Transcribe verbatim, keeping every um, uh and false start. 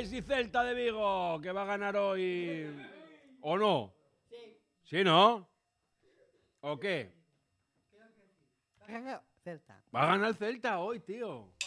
Betis y Celta de Vigo, que va a ganar hoy. ¿O no? Sí. ¿Sí, no? ¿O qué? Ganó Celta. Va a ganar el Celta hoy, tío.